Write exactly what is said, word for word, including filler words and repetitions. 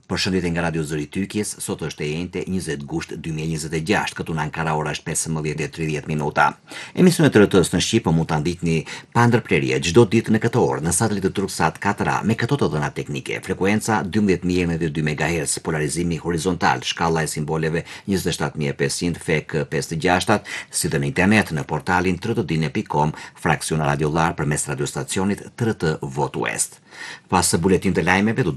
Përshëndetje nga Radio Zëri Tykjes, sot është e njëjtë njëzet gusht dy mijë e njëzet e gjashtë, këtu në Ankara ora është pesëmbëdhjetë e tridhjetë minuta. Emisionet e R T S në Shqip mund ta ndiqni pa ndërprerje çdo ditë në këtë orë në satelitë Turksat katër A me këto të dhëna teknike. Frekuenca dymbëdhjetë mijë e njëzet e dy megahertz, polarizimi horizontal, shkalla e simboleve njëzet e shtatë mijë e pesëqind, F E K pesëdhjetë e gjashtat, si dhe në internet në portalin trtdine pikë com, fraksiona radiollar përmes radiostacionit T R T Votë West. Pas buletin të lajmeve do